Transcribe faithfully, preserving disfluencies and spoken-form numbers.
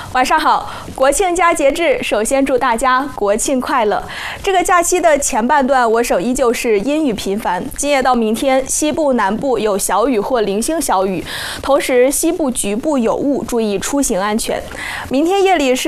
晚上好，国庆佳节至，首先祝大家国庆快乐。这个假期的前半段，我省依旧是阴雨频繁，今夜到明天，西部、南部有小雨或零星小雨，同时西部局部有雾，注意出行安全。明天夜里是